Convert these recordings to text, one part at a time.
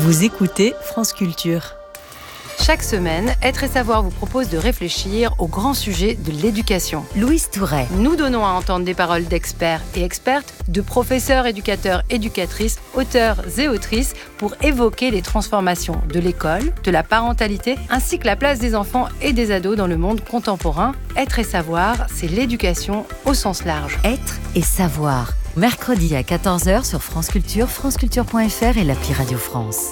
Vous écoutez France Culture. Chaque semaine, Être et Savoir vous propose de réfléchir au grand sujet de l'éducation. Louise Touret. Nous donnons à entendre des paroles d'experts et expertes, de professeurs, éducateurs, éducatrices, auteurs et autrices pour évoquer les transformations de l'école, de la parentalité, ainsi que la place des enfants et des ados dans le monde contemporain. Être et Savoir, c'est l'éducation au sens large. Être et Savoir. Mercredi à 14h sur France Culture, franceculture.fr et l'appli Radio France.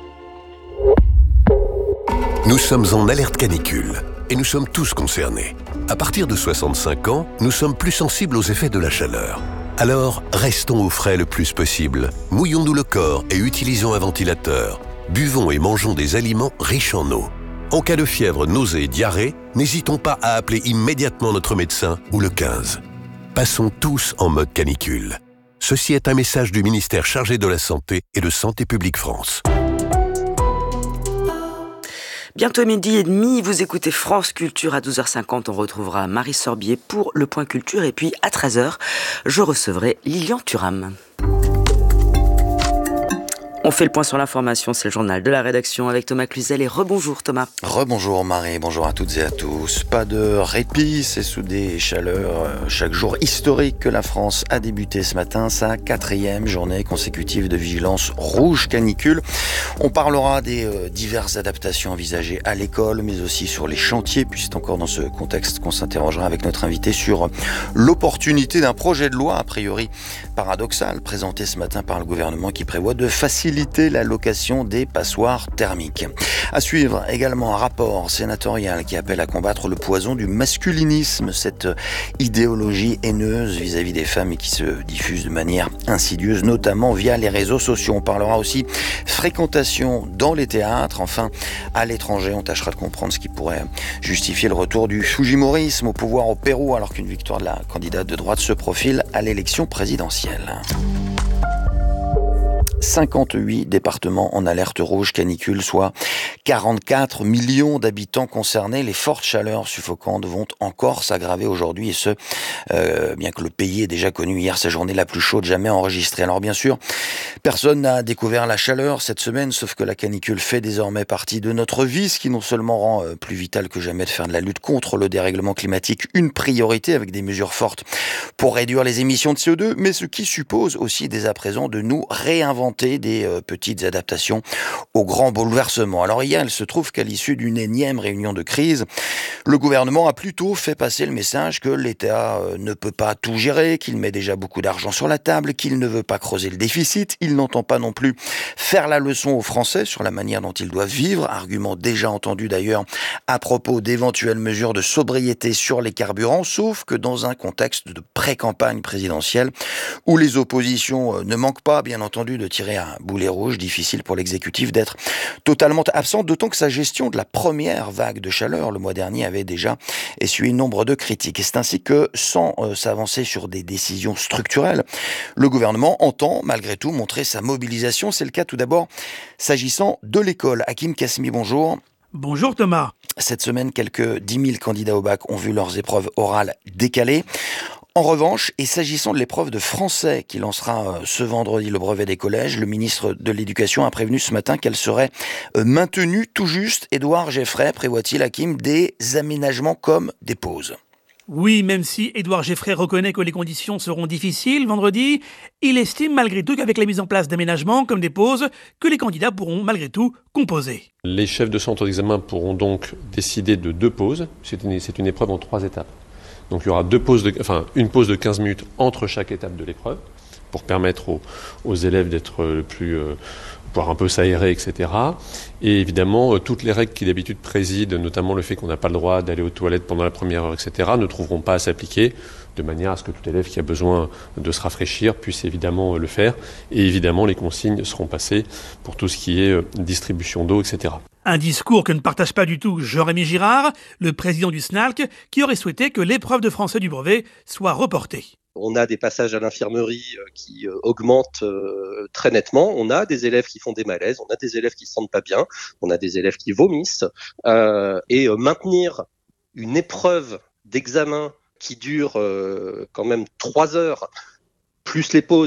Nous sommes en alerte canicule et nous sommes tous concernés. À partir de 65 ans, nous sommes plus sensibles aux effets de la chaleur. Alors, restons au frais le plus possible. Mouillons-nous le corps et utilisons un ventilateur. Buvons et mangeons des aliments riches en eau. En cas de fièvre, nausée et diarrhée, n'hésitons pas à appeler immédiatement notre médecin ou le 15. Passons tous en mode canicule. Ceci est un message du ministère chargé de la Santé et de Santé publique France. Bientôt 12h30, vous écoutez France Culture. À 12h50, on retrouvera Marie Sorbier pour le Point Culture. Et puis à 13h, je recevrai Lilian Thuram. On fait le point sur l'information, c'est le journal de la rédaction avec Thomas Cluzel. Et rebonjour Thomas. Rebonjour Marie, bonjour à toutes et à tous. Pas de répit, c'est sous des chaleurs. Chaque jour historique que la France a débuté ce matin, sa 4e journée consécutive de vigilance rouge canicule. On parlera des diverses adaptations envisagées à l'école, mais aussi sur les chantiers. Puis c'est encore dans ce contexte qu'on s'interrogera avec notre invité sur l'opportunité d'un projet de loi, a priori paradoxal, présenté ce matin par le gouvernement qui prévoit de faciliter la location des passoires thermiques. À suivre également un rapport sénatorial qui appelle à combattre le poison du masculinisme, cette idéologie haineuse vis-à-vis des femmes et qui se diffuse de manière insidieuse, notamment via les réseaux sociaux. On parlera aussi fréquentation dans les théâtres. Enfin, à l'étranger, on tâchera de comprendre ce qui pourrait justifier le retour du fujimorisme au pouvoir au Pérou alors qu'une victoire de la candidate de droite se profile à l'élection présidentielle. 58 départements en alerte rouge canicule, soit 44 millions d'habitants concernés. Les fortes chaleurs suffocantes vont encore s'aggraver aujourd'hui et ce, bien que le pays ait déjà connu hier sa journée la plus chaude jamais enregistrée. Alors bien sûr, personne n'a découvert la chaleur cette semaine, sauf que la canicule fait désormais partie de notre vie, ce qui non seulement rend plus vital que jamais de faire de la lutte contre le dérèglement climatique une priorité avec des mesures fortes pour réduire les émissions de CO2, mais ce qui suppose aussi dès à présent de nous réinventer des petites adaptations aux grands bouleversements. Alors hier, il se trouve qu'à l'issue d'une énième réunion de crise, le gouvernement a plutôt fait passer le message que l'État ne peut pas tout gérer, qu'il met déjà beaucoup d'argent sur la table, qu'il ne veut pas creuser le déficit, il n'entend pas non plus faire la leçon aux Français sur la manière dont ils doivent vivre, argument déjà entendu d'ailleurs à propos d'éventuelles mesures de sobriété sur les carburants, sauf que dans un contexte de pré-campagne présidentielle où les oppositions ne manquent pas, bien entendu, de tirer un boulet rouge, difficile pour l'exécutif d'être totalement absent, d'autant que sa gestion de la première vague de chaleur le mois dernier avait déjà essuyé nombre de critiques. Et c'est ainsi que, sans s'avancer sur des décisions structurelles, le gouvernement entend malgré tout montrer sa mobilisation. C'est le cas tout d'abord s'agissant de l'école. Hakim Kassemi, bonjour. Bonjour Thomas. Cette semaine, quelques 10 000 candidats au bac ont vu leurs épreuves orales décalées. En revanche, et s'agissant de l'épreuve de français qui lancera ce vendredi le brevet des collèges, le ministre de l'Éducation a prévenu ce matin qu'elle serait maintenue tout juste. Édouard Geffray prévoit-il, Hakim, des aménagements comme des pauses? Oui, même si Édouard Geffray reconnaît que les conditions seront difficiles vendredi, il estime malgré tout qu'avec la mise en place d'aménagements comme des pauses, que les candidats pourront malgré tout composer. Les chefs de centre d'examen pourront donc décider de 2 pauses. C'est une épreuve en 3 étapes. Donc il y aura une pause de 15 minutes entre chaque étape de l'épreuve pour permettre aux élèves d'être pouvoir un peu s'aérer, etc. Et évidemment, toutes les règles qui d'habitude président, notamment le fait qu'on n'a pas le droit d'aller aux toilettes pendant la première heure, etc., ne trouveront pas à s'appliquer, de manière à ce que tout élève qui a besoin de se rafraîchir puisse évidemment le faire. Et évidemment, les consignes seront passées pour tout ce qui est distribution d'eau, etc. Un discours que ne partage pas du tout Jean-Rémy Girard, le président du SNALC, qui aurait souhaité que l'épreuve de français du brevet soit reportée. On a des passages à l'infirmerie qui augmentent très nettement. On a des élèves qui font des malaises, on a des élèves qui se sentent pas bien, on a des élèves qui vomissent. Et maintenir une épreuve d'examen qui dure quand même 3 heures, plus les pauses,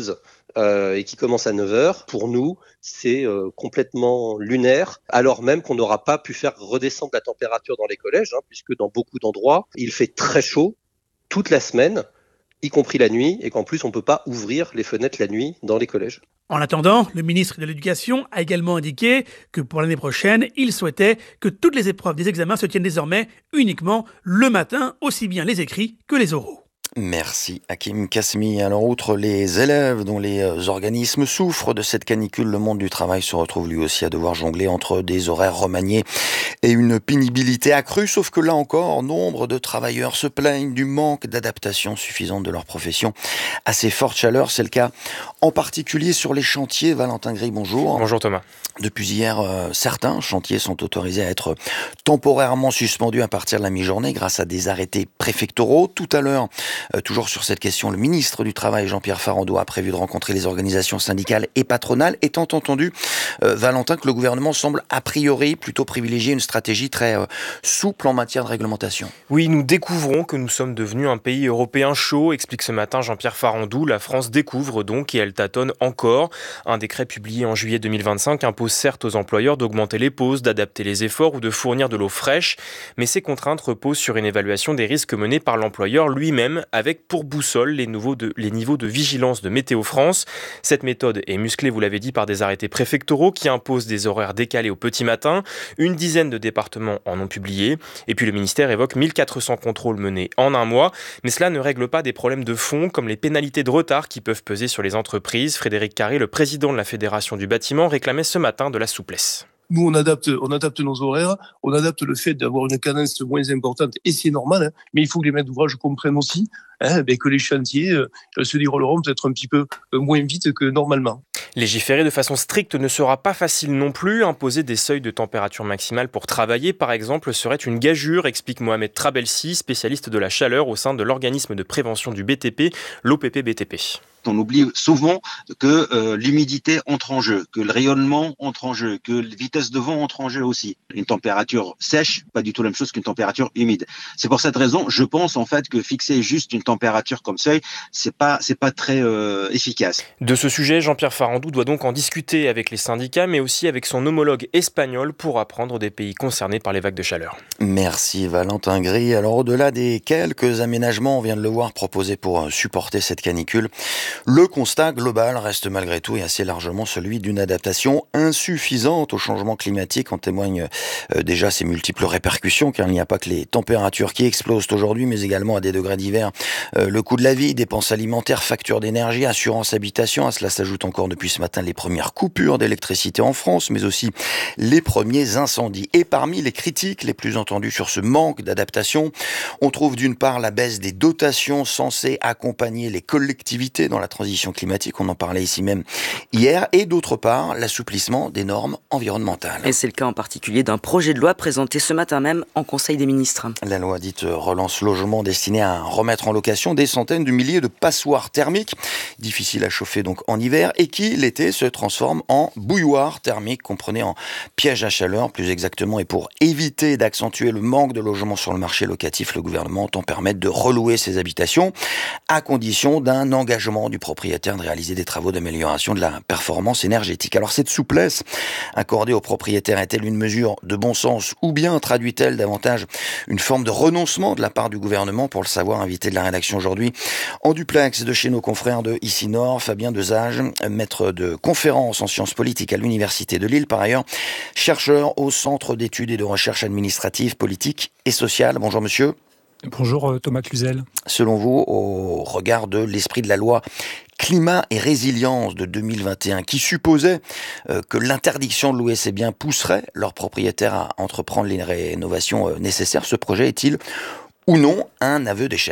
et qui commence à 9h, pour nous, c'est complètement lunaire, alors même qu'on n'aura pas pu faire redescendre la température dans les collèges, puisque dans beaucoup d'endroits, il fait très chaud toute la semaine, y compris la nuit, et qu'en plus, on ne peut pas ouvrir les fenêtres la nuit dans les collèges. En attendant, le ministre de l'Éducation a également indiqué que pour l'année prochaine, il souhaitait que toutes les épreuves des examens se tiennent désormais uniquement le matin, aussi bien les écrits que les oraux. Merci Hakim Kasmi. Alors outre les élèves dont les organismes souffrent de cette canicule, le monde du travail se retrouve lui aussi à devoir jongler entre des horaires remaniés et une pénibilité accrue. Sauf que là encore, nombre de travailleurs se plaignent du manque d'adaptation suffisante de leur profession à ces fortes chaleurs. C'est le cas en particulier sur les chantiers. Valentin Gris, bonjour. Bonjour Thomas. Depuis hier, certains chantiers sont autorisés à être temporairement suspendus à partir de la mi-journée grâce à des arrêtés préfectoraux. Tout à l'heure, toujours sur cette question, le ministre du Travail, Jean-Pierre Farandou, a prévu de rencontrer les organisations syndicales et patronales, étant entendu, Valentin, que le gouvernement semble a priori plutôt privilégier une stratégie très souple en matière de réglementation. Oui, nous découvrons que nous sommes devenus un pays européen chaud, explique ce matin Jean-Pierre Farandou. La France découvre donc et elle tâtonne encore. Un décret publié en juillet 2025 impose certes aux employeurs d'augmenter les pauses, d'adapter les efforts ou de fournir de l'eau fraîche, mais ces contraintes reposent sur une évaluation des risques menés par l'employeur lui-même, avec pour boussole les niveaux de vigilance de Météo France. Cette méthode est musclée, vous l'avez dit, par des arrêtés préfectoraux qui imposent des horaires décalés au petit matin. Une dizaine de départements en ont publié. Et puis le ministère évoque 1400 contrôles menés en un mois. Mais cela ne règle pas des problèmes de fond, comme les pénalités de retard qui peuvent peser sur les entreprises. Frédéric Carré, le président de la Fédération du bâtiment, réclamait ce matin de la souplesse. Nous, on adapte nos horaires, on adapte le fait d'avoir une cadence moins importante, et c'est normal, mais il faut que les maîtres d'ouvrage comprennent aussi que les chantiers se dérouleront peut-être un petit peu moins vite que normalement. Légiférer de façon stricte ne sera pas facile non plus. Imposer des seuils de température maximale pour travailler, par exemple, serait une gageure, explique Mohamed Trabelsi, spécialiste de la chaleur au sein de l'organisme de prévention du BTP, l'OPP-BTP. On oublie souvent que l'humidité entre en jeu, que le rayonnement entre en jeu, que la vitesse de vent entre en jeu aussi. Une température sèche, pas du tout la même chose qu'une température humide. C'est pour cette raison, je pense en fait que fixer juste une température comme seuil, c'est pas très efficace. De ce sujet, Jean-Pierre Farandou doit donc en discuter avec les syndicats, mais aussi avec son homologue espagnol pour apprendre des pays concernés par les vagues de chaleur. Merci Valentin Gris. Alors au-delà des quelques aménagements, on vient de le voir, proposés pour supporter cette canicule, le constat global reste malgré tout et assez largement celui d'une adaptation insuffisante au changement climatique. En témoignent déjà ces multiples répercussions, car il n'y a pas que les températures qui explosent aujourd'hui, mais également à des degrés divers le coût de la vie, dépenses alimentaires, factures d'énergie, assurance habitation. À cela s'ajoutent encore depuis ce matin les premières coupures d'électricité en France, mais aussi les premiers incendies. Et parmi les critiques les plus entendues sur ce manque d'adaptation, on trouve d'une part la baisse des dotations censées accompagner les collectivités dans la transition climatique, on en parlait ici même hier, et d'autre part l'assouplissement des normes environnementales. Et c'est le cas en particulier d'un projet de loi présenté ce matin même en Conseil des ministres. La loi dite relance logement destinée à remettre en location des centaines de milliers de passoires thermiques, difficiles à chauffer donc en hiver, et qui l'été se transforment en bouilloires thermiques, comprenez en piège à chaleur plus exactement. Et pour éviter d'accentuer le manque de logements sur le marché locatif, le gouvernement entend permettre de relouer ces habitations à condition d'un engagement du propriétaire de réaliser des travaux d'amélioration de la performance énergétique. Alors cette souplesse accordée aux propriétaires est-elle une mesure de bon sens ou bien traduit-elle davantage une forme de renoncement de la part du gouvernement? Pour le savoir, invité de la rédaction aujourd'hui en duplex de chez nos confrères de Ici Nord, Fabien Dezage, maître de conférences en sciences politiques à l'Université de Lille, par ailleurs chercheur au Centre d'études et de recherche administrative, politique et sociale. Bonjour monsieur. Bonjour Thomas Cluzel. Selon vous, au regard de l'esprit de la loi Climat et résilience de 2021, qui supposait que l'interdiction de louer ces biens pousserait leurs propriétaires à entreprendre les rénovations nécessaires, ce projet est-il ou non un aveu d'échec ?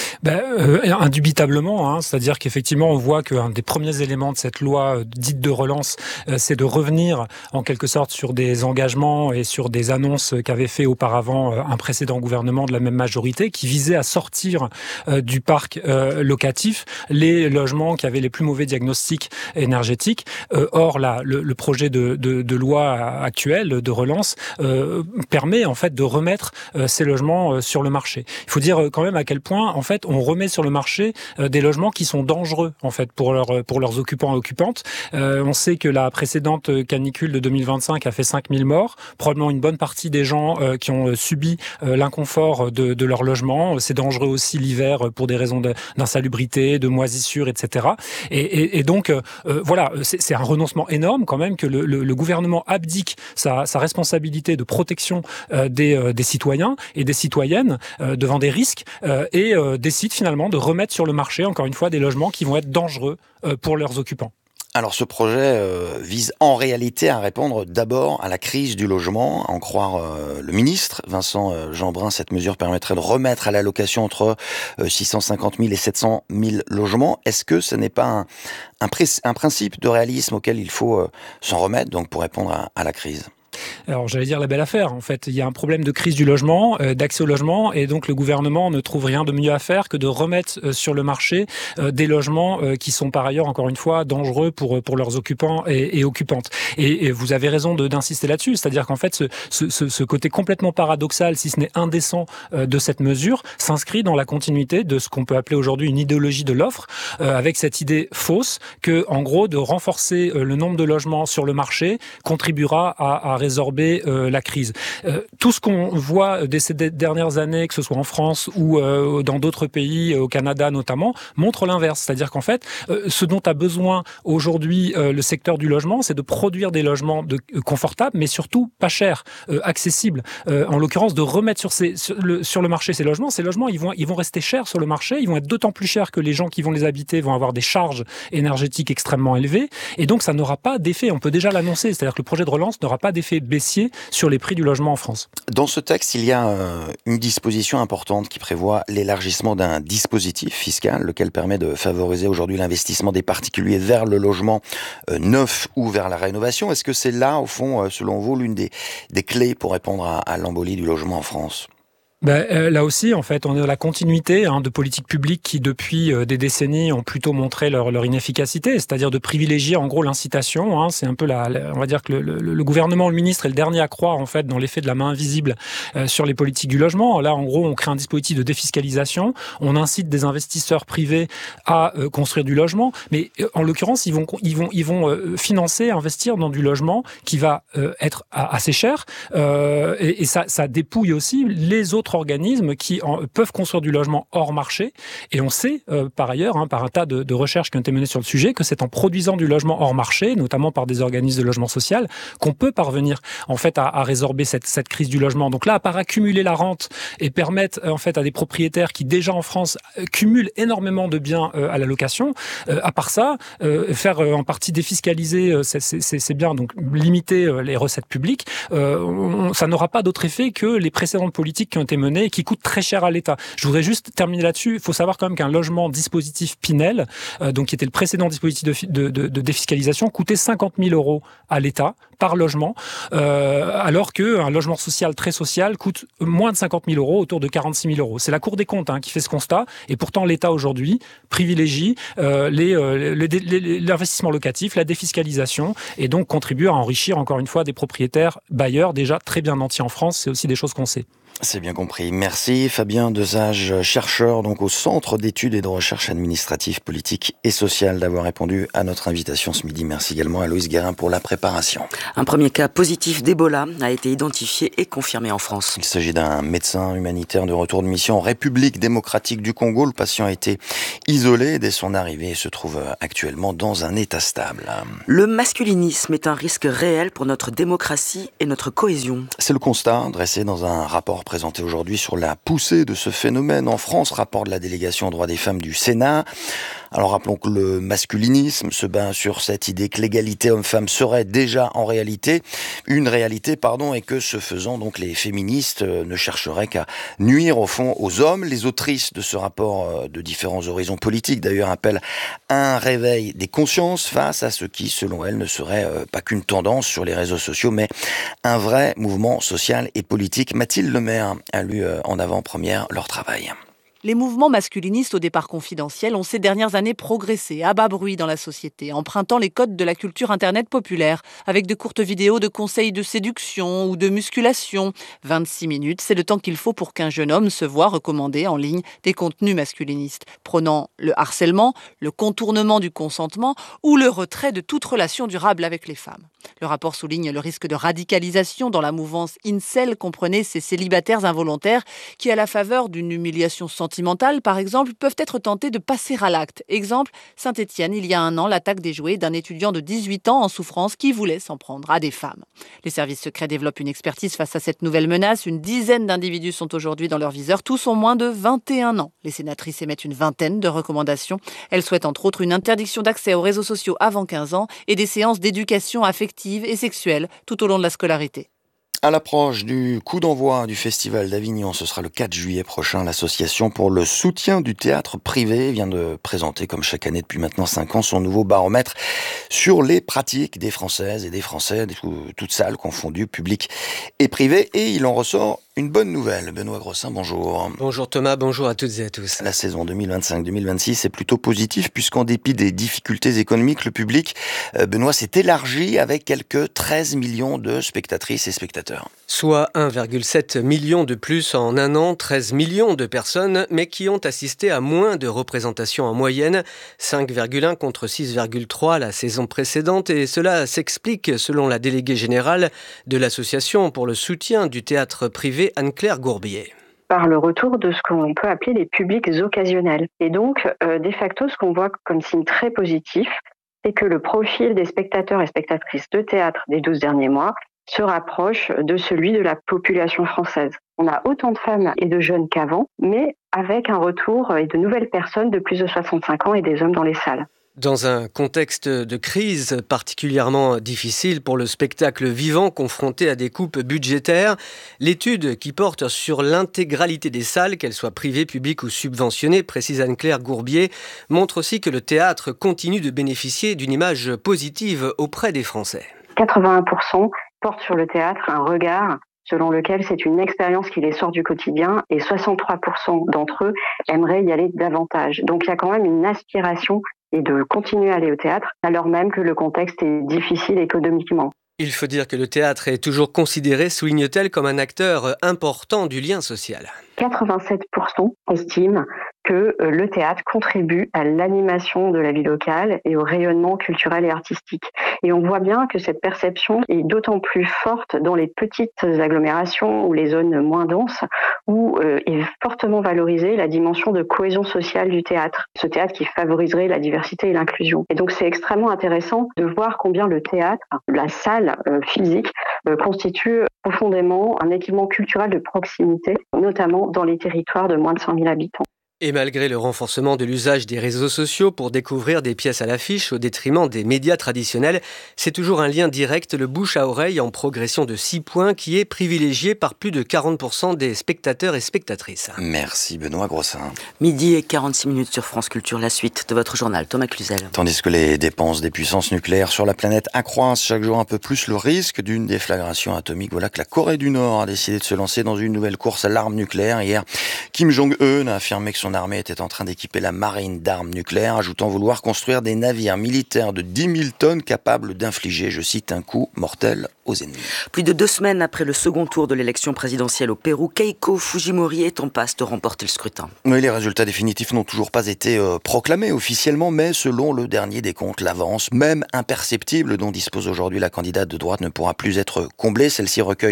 Indubitablement, c'est-à-dire qu'effectivement on voit qu'un des premiers éléments de cette loi dite de relance, c'est de revenir en quelque sorte sur des engagements et sur des annonces qu'avait fait auparavant un précédent gouvernement de la même majorité, qui visait à sortir du parc locatif les logements qui avaient les plus mauvais diagnostics énergétiques. Or le projet de loi actuel de relance permet en fait de remettre ces logements sur le marché. Il faut dire quand même à quel point en fait, on remet sur le marché des logements qui sont dangereux en fait pour leurs occupants et occupantes. On sait que la précédente canicule de 2025 a fait 5000 morts, probablement une bonne partie des gens qui ont subi l'inconfort de leur logement. C'est dangereux aussi l'hiver pour des raisons d'insalubrité, de moisissure, etc. Et donc, voilà, c'est un renoncement énorme quand même que le gouvernement abdique sa responsabilité de protection des citoyens et des citoyennes devant des risques et décide finalement de remettre sur le marché, encore une fois, des logements qui vont être dangereux pour leurs occupants. Alors ce projet vise en réalité à répondre d'abord à la crise du logement. À en croire le ministre Vincent Jeanbrun, cette mesure permettrait de remettre à la location entre 650 000 et 700 000 logements. Est-ce que ce n'est pas un principe de réalisme auquel il faut s'en remettre donc pour répondre à la crise ? Alors, j'allais dire la belle affaire. En fait, il y a un problème de crise du logement, d'accès au logement, et donc le gouvernement ne trouve rien de mieux à faire que de remettre sur le marché des logements qui sont par ailleurs, encore une fois, dangereux pour leurs occupants et occupantes. Et vous avez raison d'insister là-dessus, c'est-à-dire qu'en fait, ce côté complètement paradoxal, si ce n'est indécent de cette mesure, s'inscrit dans la continuité de ce qu'on peut appeler aujourd'hui une idéologie de l'offre, avec cette idée fausse que, en gros, de renforcer le nombre de logements sur le marché contribuera à résorber la crise. Tout ce qu'on voit ces dernières années, que ce soit en France ou dans d'autres pays, au Canada notamment, montre l'inverse. C'est-à-dire qu'en fait, ce dont a besoin aujourd'hui le secteur du logement, c'est de produire des logements confortables, mais surtout pas chers, accessibles. En l'occurrence, de remettre sur le marché ces logements. Ces logements, ils vont rester chers sur le marché. Ils vont être d'autant plus chers que les gens qui vont les habiter vont avoir des charges énergétiques extrêmement élevées. Et donc, ça n'aura pas d'effet. On peut déjà l'annoncer. C'est-à-dire que le projet de relance n'aura pas d'effet baissier sur les prix du logement en France. Dans ce texte, il y a une disposition importante qui prévoit l'élargissement d'un dispositif fiscal, lequel permet de favoriser aujourd'hui l'investissement des particuliers vers le logement neuf ou vers la rénovation. Est-ce que c'est là, au fond, selon vous, l'une des clés pour répondre à l'embolie du logement en France ? Là aussi, en fait, on est dans la continuité de politiques publiques qui, depuis des décennies, ont plutôt montré leur inefficacité, c'est-à-dire de privilégier, en gros, l'incitation. C'est un peu on va dire que le gouvernement, le ministre est le dernier à croire, en fait, dans l'effet de la main invisible sur les politiques du logement. Là, en gros, on crée un dispositif de défiscalisation, on incite des investisseurs privés à construire du logement, mais en l'occurrence, ils vont financer, investir dans du logement qui va être assez cher, et ça dépouille aussi les autres organismes qui peuvent construire du logement hors marché. Et on sait, par ailleurs, par un tas de recherches qui ont été menées sur le sujet, que c'est en produisant du logement hors marché, notamment par des organismes de logement social, qu'on peut parvenir en fait à résorber cette crise du logement. Donc là, à part accumuler la rente et permettre en fait à des propriétaires qui déjà en France cumulent énormément de biens à la location, à part ça, faire en partie défiscaliser ces biens, donc limiter les recettes publiques, ça n'aura pas d'autre effet que les précédentes politiques qui ont été menées et qui coûtent très cher à l'État. Je voudrais juste terminer là-dessus. Il faut savoir quand même qu'un logement dispositif Pinel, donc qui était le précédent dispositif de défiscalisation, coûtait 50 000 € à l'État par logement, alors qu'un logement social très social coûte moins de 50 000 €, autour de 46 000 €. C'est la Cour des comptes qui fait ce constat, et pourtant l'État aujourd'hui privilégie l'investissement locatif, la défiscalisation, et donc contribue à enrichir encore une fois des propriétaires bailleurs déjà très bien nantis en France. C'est aussi des choses qu'on sait. C'est bien compris. Merci Fabien Dezage, chercheur donc au Centre d'études et de recherche administrative, politique et sociale, d'avoir répondu à notre invitation ce midi. Merci également à Loïs Guérin pour la préparation. Un premier cas positif d'Ebola a été identifié et confirmé en France. Il s'agit d'un médecin humanitaire de retour de mission en République démocratique du Congo. Le patient a été isolé dès son arrivée et se trouve actuellement dans un état stable. Le masculinisme est un risque réel pour notre démocratie et notre cohésion. C'est le constat dressé dans un rapport présenté aujourd'hui sur la poussée de ce phénomène en France, rapport de la délégation aux droits des femmes du Sénat. Alors rappelons que le masculinisme se base sur cette idée que l'égalité homme-femme serait déjà en réalité une réalité, et que ce faisant, donc les féministes ne chercheraient qu'à nuire au fond aux hommes. Les autrices de ce rapport de différents horizons politiques d'ailleurs appellent à un réveil des consciences face à ce qui, selon elles, ne serait pas qu'une tendance sur les réseaux sociaux, mais un vrai mouvement social et politique. Mathilde Lemaire a lu en avant-première leur travail. Les mouvements masculinistes au départ confidentiel ont ces dernières années progressé à bas bruit dans la société, empruntant les codes de la culture Internet populaire, avec de courtes vidéos de conseils de séduction ou de musculation. 26 minutes, c'est le temps qu'il faut pour qu'un jeune homme se voie recommander en ligne des contenus masculinistes, prônant le harcèlement, le contournement du consentement ou le retrait de toute relation durable avec les femmes. Le rapport souligne le risque de radicalisation dans la mouvance incel, comprenez ces célibataires involontaires qui, à la faveur d'une humiliation sentimentale, par exemple, peuvent être tentés de passer à l'acte. Exemple, Saint-Étienne, il y a un an, l'attaque déjouée d'un étudiant de 18 ans en souffrance qui voulait s'en prendre à des femmes. Les services secrets développent une expertise face à cette nouvelle menace. Une dizaine d'individus sont aujourd'hui dans leur viseur. Tous ont moins de 21 ans. Les sénatrices émettent une vingtaine de recommandations. Elles souhaitent entre autres une interdiction d'accès aux réseaux sociaux avant 15 ans et des séances d'éducation affective et sexuelle tout au long de la scolarité. À l'approche du coup d'envoi du Festival d'Avignon, ce sera le 4 juillet prochain, l'association pour le soutien du théâtre privé vient de présenter, comme chaque année depuis maintenant 5 ans, son nouveau baromètre sur les pratiques des Françaises et des Français, toutes salles confondues, publiques et privées, et il en ressort une bonne nouvelle. Benoît Grossin, bonjour. Bonjour Thomas, bonjour à toutes et à tous. La saison 2025-2026 est plutôt positive puisqu'en dépit des difficultés économiques, le public, Benoît, s'est élargi avec quelques 13 millions de spectatrices et spectateurs. Soit 1,7 million de plus en un an, 13 millions de personnes, mais qui ont assisté à moins de représentations en moyenne, 5,1 contre 6,3 la saison précédente, et cela s'explique, selon la déléguée générale de l'association pour le soutien du théâtre privé, Anne-Claire Gourbier. Par le retour de ce qu'on peut appeler les publics occasionnels. Et donc, de facto, ce qu'on voit comme signe très positif, c'est que le profil des spectateurs et spectatrices de théâtre des 12 derniers mois se rapproche de celui de la population française. On a autant de femmes et de jeunes qu'avant, mais avec un retour et de nouvelles personnes de plus de 65 ans et des hommes dans les salles. Dans un contexte de crise particulièrement difficile pour le spectacle vivant confronté à des coupes budgétaires, l'étude qui porte sur l'intégralité des salles, qu'elles soient privées, publiques ou subventionnées, précise Anne-Claire Gourbier, montre aussi que le théâtre continue de bénéficier d'une image positive auprès des Français. 81% portent sur le théâtre un regard selon lequel c'est une expérience qui les sort du quotidien et 63% d'entre eux aimeraient y aller davantage. Donc il y a quand même une aspiration et de continuer à aller au théâtre, alors même que le contexte est difficile économiquement. Il faut dire que le théâtre est toujours considéré, souligne-t-elle, comme un acteur important du lien social. 87% estiment que le théâtre contribue à l'animation de la vie locale et au rayonnement culturel et artistique. Et on voit bien que cette perception est d'autant plus forte dans les petites agglomérations ou les zones moins denses, où est fortement valorisée la dimension de cohésion sociale du théâtre. Ce théâtre qui favoriserait la diversité et l'inclusion. Et donc c'est extrêmement intéressant de voir combien le théâtre, la salle physique, constitue profondément un équipement culturel de proximité, notamment dans les territoires de moins de 100 000 habitants. Et malgré le renforcement de l'usage des réseaux sociaux pour découvrir des pièces à l'affiche au détriment des médias traditionnels, c'est toujours un lien direct, le bouche à oreille en progression de 6 points qui est privilégié par plus de 40% des spectateurs et spectatrices. Merci Benoît Grossin. Midi et 46 minutes sur France Culture, la suite de votre journal, Thomas Cluzel. Tandis que les dépenses des puissances nucléaires sur la planète accroissent chaque jour un peu plus le risque d'une déflagration atomique, voilà que la Corée du Nord a décidé de se lancer dans une nouvelle course à l'arme nucléaire. Hier, Kim Jong-un a affirmé que son armée était en train d'équiper la marine d'armes nucléaires, ajoutant vouloir construire des navires militaires de 10 000 tonnes capables d'infliger, je cite, un coup mortel aux ennemis. Plus de 2 semaines après le second tour de l'élection présidentielle au Pérou, Keiko Fujimori est en passe de remporter le scrutin. Oui, les résultats définitifs n'ont toujours pas été proclamés officiellement, mais selon le dernier décompte, l'avance, même imperceptible, dont dispose aujourd'hui la candidate de droite, ne pourra plus être comblée. Celle-ci recueille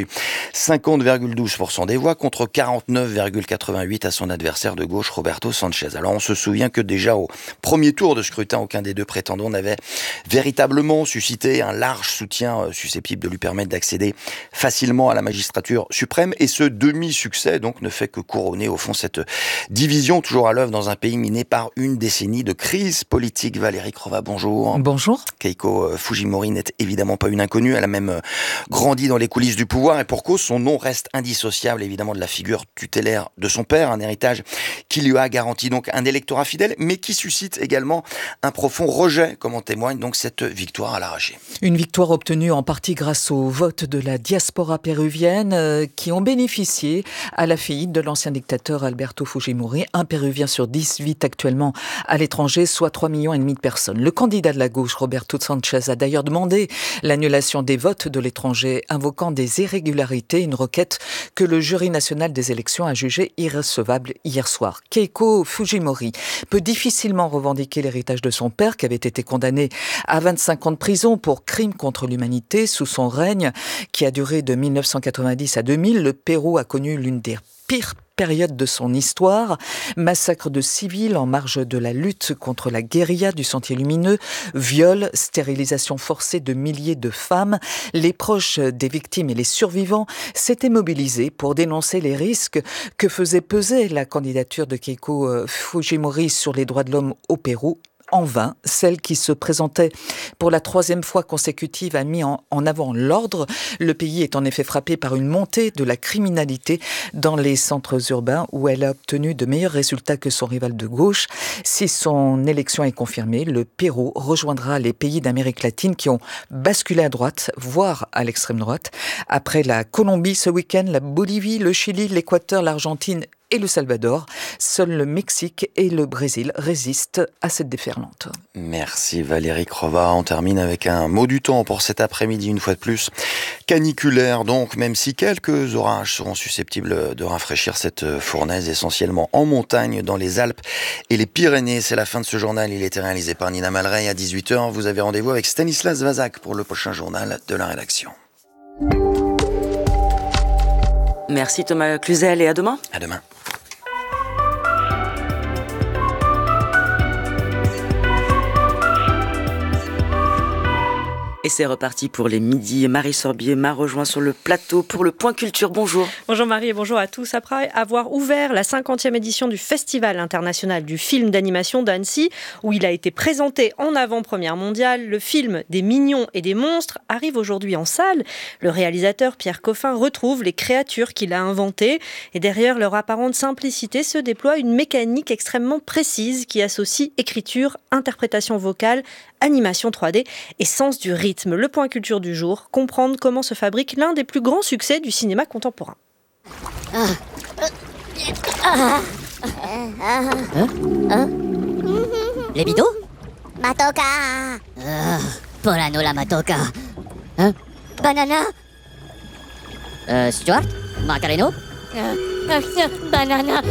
50,12% des voix contre 49,88% à son adversaire de gauche, Roberto Sanchez. Alors on se souvient que déjà au premier tour de scrutin, aucun des deux prétendants n'avait véritablement suscité un large soutien susceptible de lui permettre d'accéder facilement à la magistrature suprême, et ce demi-succès donc ne fait que couronner au fond cette division toujours à l'œuvre dans un pays miné par une décennie de crise politique. Valérie Crova, bonjour. Bonjour. Keiko Fujimori n'est évidemment pas une inconnue, elle a même grandi dans les coulisses du pouvoir, et pour cause, son nom reste indissociable évidemment de la figure tutélaire de son père, un héritage qui lui UA garantit donc un électorat fidèle, mais qui suscite également un profond rejet, comme en témoigne donc cette victoire à l'arraché. Une victoire obtenue en partie grâce au vote de la diaspora péruvienne qui ont bénéficié à la faillite de l'ancien dictateur Alberto Fujimori. Un Péruvien sur 10 vit actuellement à l'étranger, soit 3,5 millions de personnes. Le candidat de la gauche, Roberto Sanchez, a d'ailleurs demandé l'annulation des votes de l'étranger, invoquant des irrégularités, une requête que le jury national des élections a jugée irrecevable hier soir. Keiko Fujimori peut difficilement revendiquer l'héritage de son père, qui avait été condamné à 25 ans de prison pour crimes contre l'humanité sous son règne, qui a duré de 1990 à 2000. Le Pérou a connu l'une des pires période de son histoire, massacre de civils en marge de la lutte contre la guérilla du Sentier Lumineux, viol, stérilisation forcée de milliers de femmes. Les proches des victimes et les survivants s'étaient mobilisés pour dénoncer les risques que faisait peser la candidature de Keiko Fujimori sur les droits de l'homme au Pérou. En vain, celle qui se présentait pour la 3e fois consécutive a mis en avant l'ordre. Le pays est en effet frappé par une montée de la criminalité dans les centres urbains où elle a obtenu de meilleurs résultats que son rival de gauche. Si son élection est confirmée, le Pérou rejoindra les pays d'Amérique latine qui ont basculé à droite, voire à l'extrême droite. Après la Colombie ce week-end, la Bolivie, le Chili, l'Équateur, l'Argentine et le Salvador, seuls le Mexique et le Brésil résistent à cette déferlante. Merci Valérie Crova. On termine avec un mot du temps pour cet après-midi, une fois de plus. Caniculaire donc, même si quelques orages seront susceptibles de rafraîchir cette fournaise, essentiellement en montagne, dans les Alpes et les Pyrénées. C'est la fin de ce journal. Il était réalisé par Nina Malrey à 18h. Vous avez rendez-vous avec Stanislas Vazak pour le prochain journal de la rédaction. Merci Thomas Cluzel et à demain. À demain. Et c'est reparti pour les midis. Marie Sorbier m'a rejoint sur le plateau pour le Point Culture. Bonjour. Bonjour Marie et bonjour à tous. Après avoir ouvert la 50e édition du Festival international du film d'animation d'Annecy, où il a été présenté en avant-première mondiale, le film des mignons et des monstres arrive aujourd'hui en salle. Le réalisateur Pierre Coffin retrouve les créatures qu'il a inventées et derrière leur apparente simplicité se déploie une mécanique extrêmement précise qui associe écriture, interprétation vocale, animation 3D et sens du rythme. Le Point Culture du jour, comprendre comment se fabrique l'un des plus grands succès du cinéma contemporain. Les bidoux Matoka Polano la Matoka Banana Stuart Macareno Banana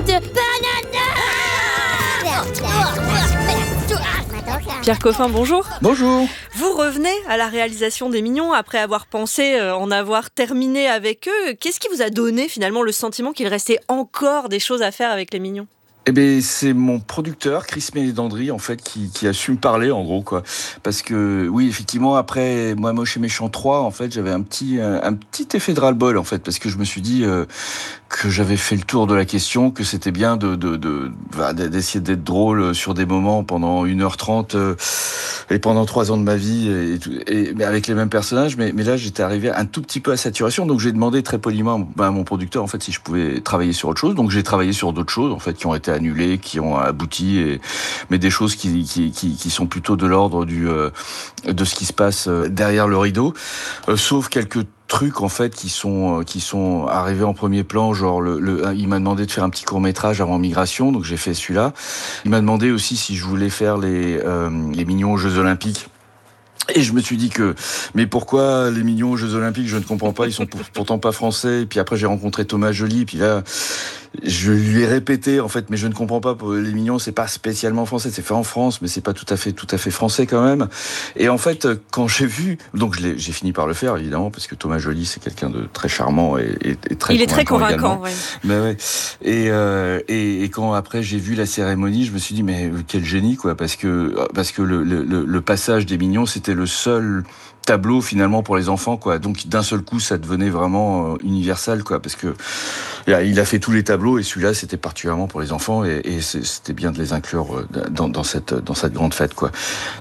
Pierre Coffin, bonjour. Bonjour. Vous revenez à la réalisation des Mignons après avoir pensé en avoir terminé avec eux. Qu'est-ce qui vous a donné finalement le sentiment qu'il restait encore des choses à faire avec les Mignons ? Eh ben, c'est mon producteur, Chris Mélandry, en fait, qui a su me parler, en gros, quoi. Parce que, oui, effectivement, après Moi Moche et Méchant 3, en fait, j'avais un petit effet de ras-le-bol, en fait, parce que je me suis dit que j'avais fait le tour de la question, que c'était bien d'essayer d'être drôle sur des moments pendant 1h30 et pendant 3 ans de ma vie, mais avec les mêmes personnages. Mais là, j'étais arrivé un tout petit peu à saturation, donc j'ai demandé très poliment à mon producteur, en fait, si je pouvais travailler sur autre chose. Donc j'ai travaillé sur d'autres choses, en fait, qui ont été annulées, qui ont abouti, mais des choses qui sont plutôt de l'ordre de ce qui se passe derrière le rideau, sauf quelques trucs en fait qui sont arrivés en premier plan, genre il m'a demandé de faire un petit court-métrage avant Migration, donc j'ai fait celui-là. Il m'a demandé aussi si je voulais faire les Mignons aux Jeux Olympiques. Et je me suis dit mais pourquoi les Mignons aux Jeux Olympiques, je ne comprends pas, ils sont pourtant pas français. Et puis après j'ai rencontré Thomas Joly, puis là je lui ai répété en fait, mais je ne comprends pas, les Mignons c'est pas spécialement français, c'est fait en France, mais c'est pas tout à fait français quand même. Et en fait quand j'ai vu, donc j'ai fini par le faire évidemment, parce que Thomas Joly c'est quelqu'un de très charmant et très il est très convaincant, ouais. Mais ouais. Et quand après j'ai vu la cérémonie, je me suis dit mais quel génie quoi, parce que le passage des Mignons c'était le seul tableau finalement pour les enfants quoi, donc d'un seul coup ça devenait vraiment universel quoi, parce que il a fait tous les tableaux et celui-là c'était particulièrement pour les enfants et c'était bien de les inclure dans cette grande fête quoi.